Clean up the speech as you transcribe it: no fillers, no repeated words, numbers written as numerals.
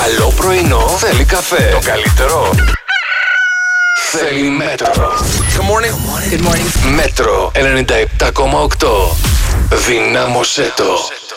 καλό πρωινό θέλει καφέ. Το καλύτερο θέλει Μέτρο. Good morning. Μέτρο 97,8. Δυνάμωσέ το.